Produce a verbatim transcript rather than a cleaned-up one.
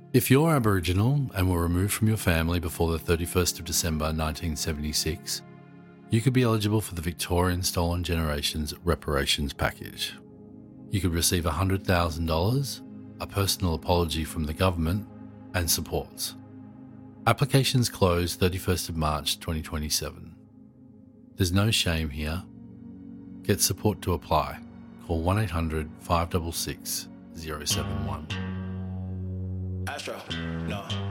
If you're Aboriginal and were removed from your family before the thirty-first of December nineteen seventy-six, you could be eligible for the Victorian Stolen Generations Reparations Package. You could receive one hundred thousand dollars, a personal apology from the government, and supports. Applications close thirty-first of March twenty twenty-seven. There's no shame here. Get support to apply. Call one eight hundred, five six six, zero seven one. Astro, no.